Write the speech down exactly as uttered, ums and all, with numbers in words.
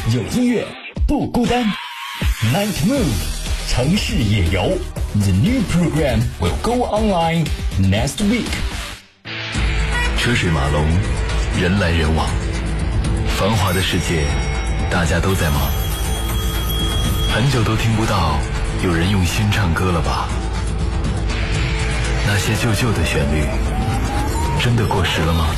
有音乐不孤单。Night Move 城市野游 The new program will go online next week。 车水马龙，人来人往，繁华的世界大家都在忙，很久都听不到有人用心唱歌了吧？那些旧旧的旋律真的过时了吗？